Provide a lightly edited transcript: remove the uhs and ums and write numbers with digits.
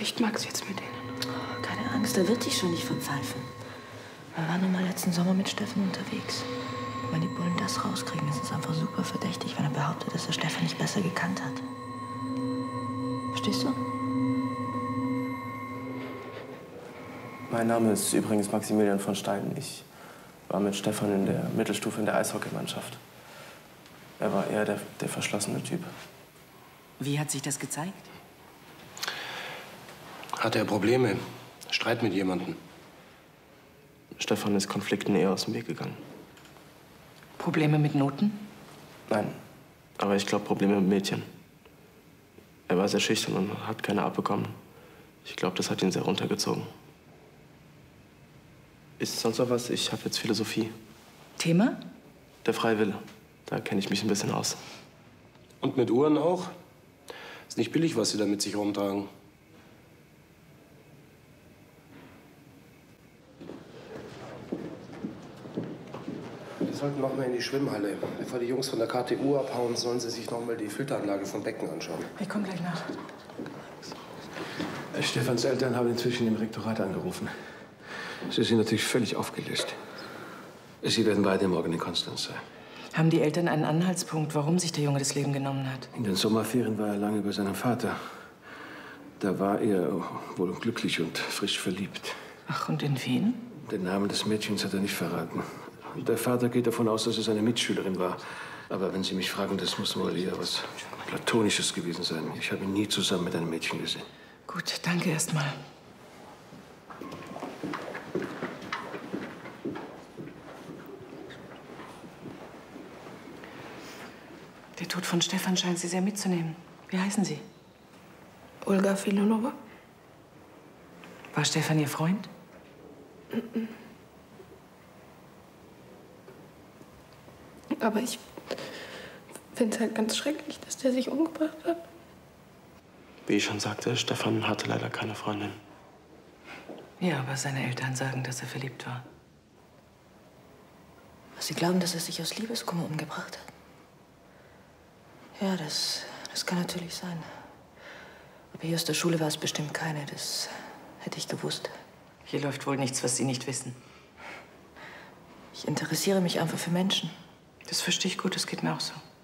nicht, Max, jetzt mit denen. Oh, keine Angst, er wird dich schon nicht verpfeifen. Wir waren noch mal letzten Sommer mit Steffen unterwegs. Wenn die Bullen das rauskriegen, ist es einfach super verdächtig, wenn er behauptet, dass er Steffen nicht besser gekannt hat. Verstehst du? Mein Name ist übrigens Maximilian von Stein. Ich war mit Stefan in der Mittelstufe in der Eishockeymannschaft. Er war eher der verschlossene Typ. Wie hat sich das gezeigt? Hatte er Probleme? Streit mit jemandem? Stefan ist Konflikten eher aus dem Weg gegangen. Probleme mit Noten? Nein, aber ich glaube Probleme mit Mädchen. Er war sehr schüchtern und hat keine abbekommen. Ich glaube, das hat ihn sehr runtergezogen. Ist sonst noch was? Ich habe jetzt Philosophie. Thema? Der freie Wille. Da kenne ich mich ein bisschen aus. Und mit Uhren auch? Ist nicht billig, was Sie da mit sich rumtragen. Wir sollten noch mal in die Schwimmhalle. Bevor die Jungs von der KTU abhauen, sollen sie sich noch mal die Filteranlage vom Becken anschauen. Ich komme gleich nach. Stefans Eltern haben inzwischen im Rektorat angerufen. Sie sind natürlich völlig aufgelöst. Sie werden beide morgen in Konstanz sein. Haben die Eltern einen Anhaltspunkt, warum sich der Junge das Leben genommen hat? In den Sommerferien war er lange bei seinem Vater. Da war er wohl glücklich und frisch verliebt. Ach, und in wen? Den Namen des Mädchens hat er nicht verraten. Der Vater geht davon aus, dass es eine Mitschülerin war. Aber wenn Sie mich fragen, das muss wohl eher was Platonisches gewesen sein. Ich habe ihn nie zusammen mit einem Mädchen gesehen. Gut, danke erst mal. Der Tod von Stefan scheint Sie sehr mitzunehmen. Wie heißen Sie? Olga Filonova. War Stefan Ihr Freund? Aber ich finde es halt ganz schrecklich, dass der sich umgebracht hat. Wie ich schon sagte, Stefan hatte leider keine Freundin. Ja, aber seine Eltern sagen, dass er verliebt war. Sie glauben, dass er sich aus Liebeskummer umgebracht hat? Ja, das kann natürlich sein. Aber hier aus der Schule war es bestimmt keine. Das hätte ich gewusst. Hier läuft wohl nichts, was Sie nicht wissen. Ich interessiere mich einfach für Menschen. Das verstehe ich gut, das geht mir auch so.